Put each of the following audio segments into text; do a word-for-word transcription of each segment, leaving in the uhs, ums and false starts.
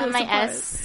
Uh, my S.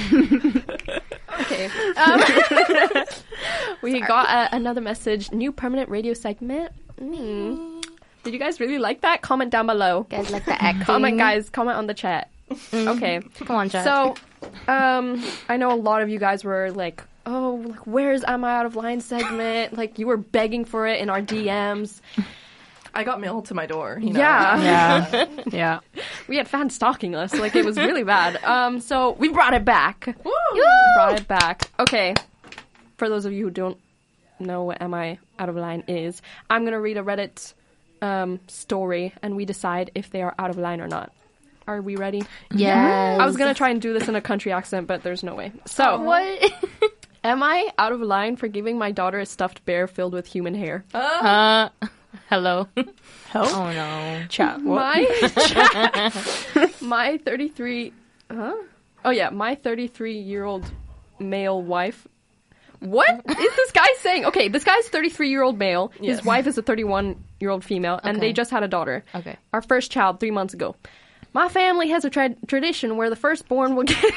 Okay. Um, we Sorry. got uh, another message. New permanent radio segment. Mm. Did you guys really like that? Comment down below. You guys like the acting? Comment, guys. Comment on the chat. Mm. Okay. Come on, chat. So, um, I know a lot of you guys were like, oh, like, where's Am I Out of Line segment? Like, you were begging for it in our D Ms. I got mail to my door. You know? Yeah. Yeah. Yeah. We had fans stalking us. Like, it was really bad. Um, so we brought it back. Woo! We brought it back. Okay. For those of you who don't know what Am I Out of Line is, I'm going to read a Reddit um, story, and we decide if they are out of line or not. Are we ready? Yes. I was going to try and do this in a country accent, but there's no way. So, what? Am I out of line for giving my daughter a stuffed bear filled with human hair? Uh, hello. Help? Oh no. Chat. What? My my thirty-three huh? Oh yeah, my thirty-three-year-old male wife. What is this guy saying? Okay, this guy's thirty-three-year-old male. Yes. His wife is a thirty-one-year-old female, and Okay. they just had a daughter. Okay. Our first child three months ago. My family has a tra- tradition where the firstborn will get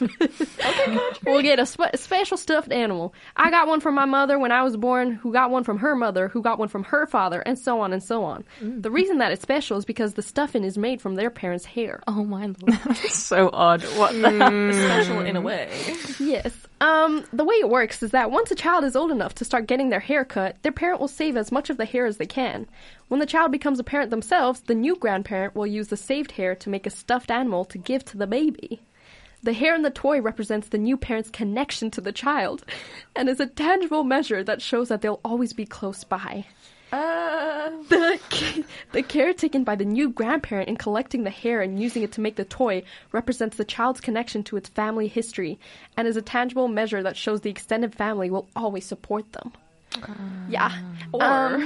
will get a spe- special stuffed animal. I got one from my mother when I was born, who got one from her mother, who got one from her father, and so on and so on. Mm. The reason that it's special is because the stuffing is made from their parents' hair. Oh my lord. So odd. What the Mm. Special in a way. Yes. Um, the way it works is that once a child is old enough to start getting their hair cut, their parent will save as much of the hair as they can. When the child becomes a parent themselves, the new grandparent will use the saved hair to make a stuffed animal to give to the baby. The hair in the toy represents the new parent's connection to the child and is a tangible measure that shows that they'll always be close by. Uh, The, the care taken by the new grandparent in collecting the hair and using it to make the toy represents the child's connection to its family history and is a tangible measure that shows the extended family will always support them. Uh, yeah. Or... Um,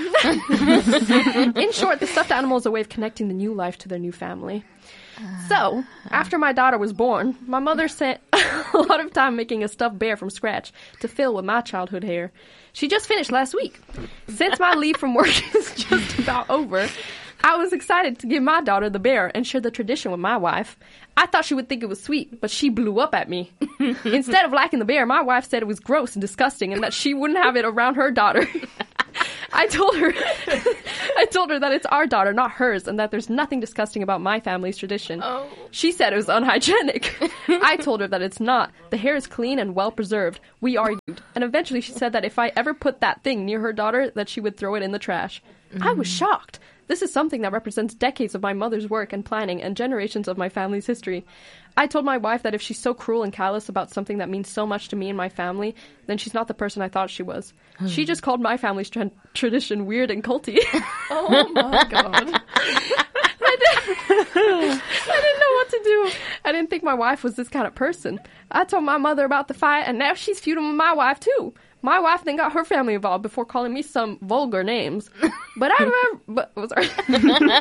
in short, the stuffed animal is a way of connecting the new life to their new family. So, after my daughter was born, my mother spent a lot of time making a stuffed bear from scratch to fill with my childhood hair. She just finished last week. Since my leave from work is just about over, I was excited to give my daughter the bear and share the tradition with my wife. I thought she would think it was sweet, but she blew up at me. Instead of liking the bear, my wife said it was gross and disgusting and that she wouldn't have it around her daughter. I told her I told her that it's our daughter, not hers, and that there's nothing disgusting about my family's tradition. Oh. She said it was unhygienic. I told her that it's not. The hair is clean and well preserved. We argued. And eventually she said that if I ever put that thing near her daughter, that she would throw it in the trash. Mm. I was shocked. This is something that represents decades of my mother's work and planning and generations of my family's history. I told my wife that if she's so cruel and callous about something that means so much to me and my family, then she's not the person I thought she was. She just called my family's tra- tradition weird and culty. Oh my god. I, didn't, I didn't know what to do. I didn't think my wife was this kind of person. I told my mother about the fight, and now she's feuding with my wife, too. My wife then got her family involved before calling me some vulgar names. But I remember... But, oh, sorry. But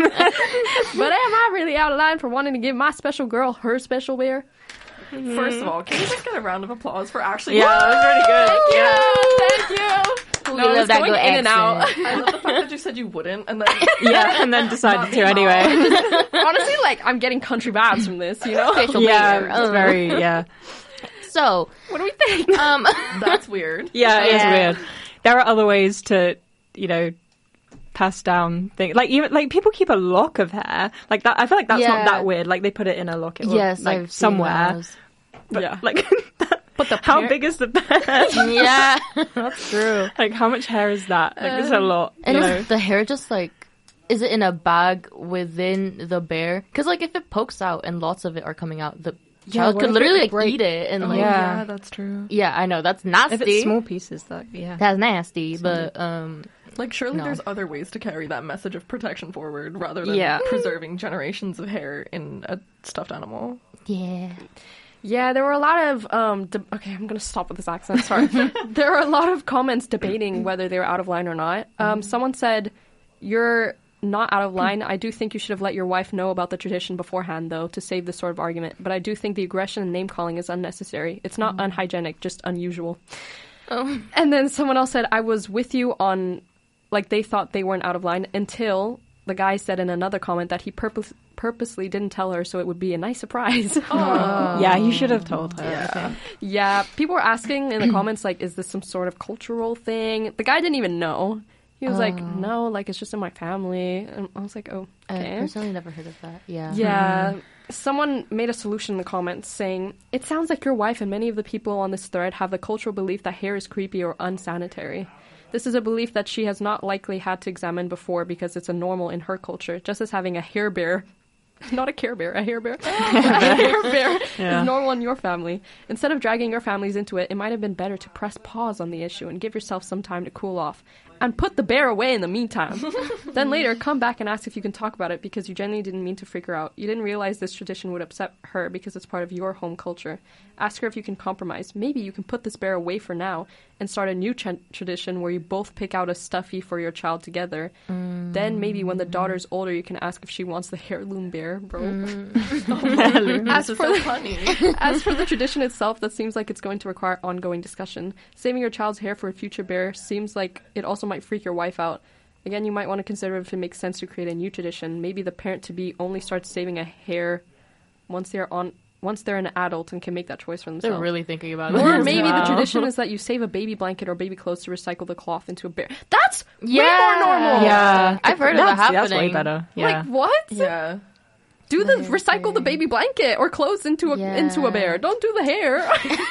am I really out of line for wanting to give my special girl her special bear? First of all, can you just get a round of applause for actually... Yeah, that was pretty good. Thank you! Thank you! We No, love it's that going good in and out. accent. I love the fact that you said you wouldn't, and then... Yeah, and then decided to Not anyway. Honestly, like, I'm getting country vibes from this, you know? Special Yeah, bear. it's Uh. very, yeah. So, What do we think? um, That's weird. Yeah, it is Yeah. weird. There are other ways to, you know, pass down things. Like, even, like, people keep a lock of hair. Like, that. I feel like that's Yeah. not that weird. Like, they put it in a locket or, yes, like, I've seen somewhere. those. But, Yeah. like, But the how parent- big is the bear? Yeah, that's true. Like, how much hair is that? Like, it's a lot. And you is know? the hair just like, is it in a bag within the bear? Because like if it pokes out and lots of it are coming out, the Yeah, child what could if literally it like break- eat it and Oh, like. yeah. Yeah, that's true. Yeah, I know that's nasty. If it's small pieces, that, yeah. That's nasty, but um, Like, surely No. there's other ways to carry that message of protection forward rather than Yeah. preserving generations of hair in a stuffed animal. yeah. Yeah, there were a lot of, um, de- okay, I'm going to stop with this accent, sorry. There were a lot of comments debating whether they were out of line or not. Um, someone said, you're not out of line. I do think you should have let your wife know about the tradition beforehand, though, to save this sort of argument. But I do think the aggression and name-calling is unnecessary. It's not unhygienic, just unusual. Oh. And then someone else said, I was with you on, like, they thought they weren't out of line until the guy said in another comment that he purpose- purposely didn't tell her so it would be a nice surprise. Yeah, you should have told her. I think. Yeah, people were asking in the comments, like, is this some sort of cultural thing? The guy didn't even know. He was like, no, like, it's just in my family. And I was like, oh, okay. I personally never heard of that. Yeah. Yeah. Someone made a solution in the comments saying, it sounds like your wife and many of the people on this thread have the cultural belief that hair is creepy or unsanitary. This is a belief that she has not likely had to examine before because it's a normal in her culture, just as having a hair bear, not a Care Bear, a hair bear, a hair bear Yeah. is normal in your family. Instead of dragging your families into it, it might have been better to press pause on the issue and give yourself some time to cool off. And put the bear away in the meantime. Then later, come back and ask if you can talk about it because you genuinely didn't mean to freak her out. You didn't realize this tradition would upset her because it's part of your home culture. Ask her if you can compromise. Maybe you can put this bear away for now and start a new tra- tradition where you both pick out a stuffy for your child together. Mm. Then maybe when the daughter's older, you can ask if she wants the heirloom bear, bro. Mm. as, for so the, funny. as for the tradition itself, that seems like it's going to require ongoing discussion. Saving your child's hair for a future bear seems like it also might freak your wife out. Again, you might want to consider if it makes sense to create a new tradition. Maybe the parent-to-be only starts saving a hair once they're on once they're an adult and can make that choice for themselves. They're really thinking about it. Or maybe Wow. the tradition is that you save a baby blanket or baby clothes to recycle the cloth into a bear. That's Yeah. way more normal. Yeah, I've heard of that that's, that's way happening. better. Yeah. Like what? Yeah. Do the My recycle hair. the baby blanket or clothes into a Yeah. into a bear. Don't do the hair.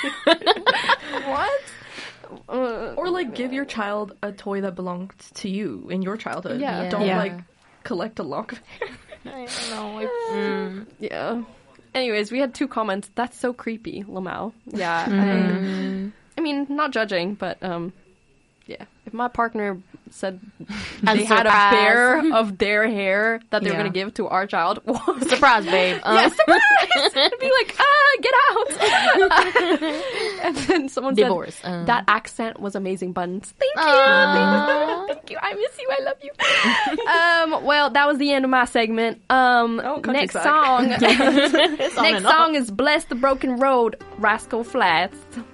What? Uh, Or like give your child a toy that belonged to you in your childhood. Yeah. Don't Yeah. like collect a lock of hair. I don't know. I- mm. yeah. Anyways, we had two comments. That's so creepy, Lamau. Yeah. Mm. I, I mean, not judging, but um, yeah. If my partner said And they had a surprise. bear of their hair that they were Yeah. going to give to our child, Surprise, babe. Um, yeah, surprise! I'd be like, ah, get out! And then someone Divorce. said, Um. that accent was amazing, Buns. Thank you! Aw. Thank you. I miss you. I love you. um, well, that was the end of my segment. Um, Oh, country next back. song. It's on next and off. song is Bless the Broken Road, Rascal Flats.